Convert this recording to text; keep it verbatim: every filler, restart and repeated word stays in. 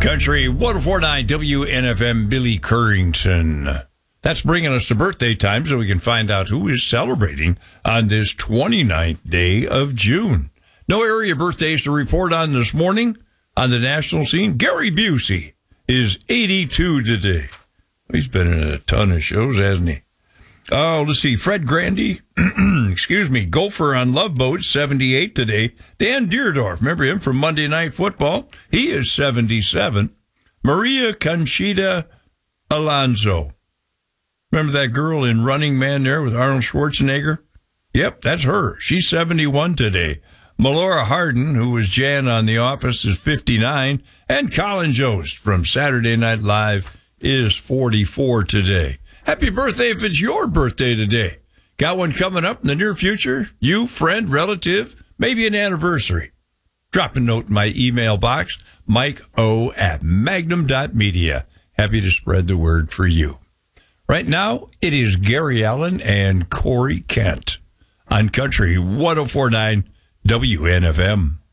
Country one oh four point nine W N F M, Billy Currington. That's bringing us to birthday time so we can find out who is celebrating on this twenty-ninth day of June. No area birthdays to report on this morning on the national scene. Gary Busey is eighty-two today. He's been in a ton of shows, hasn't he? Oh, let's see. Fred Grandy, excuse me, Gopher on Love Boat, seventy-eight today. Dan Deerdorf, remember him from Monday Night Football? He is seventy-seven. Maria Conchita Alonso. Remember that girl in Running Man there with Arnold Schwarzenegger? Yep, that's her. She's seventy-one today. Melora Hardin, who was Jan on The Office, is fifty-nine. And Colin Jost from Saturday Night Live is forty-four today. Happy birthday if it's your birthday today. Got one coming up in the near future? You, friend, relative, maybe an anniversary. Drop a note in my email box, Mike O at magnum dot media. Happy to spread the word for you. Right now, it is Gary Allen and Corey Kent on Country one oh four point nine W N F M.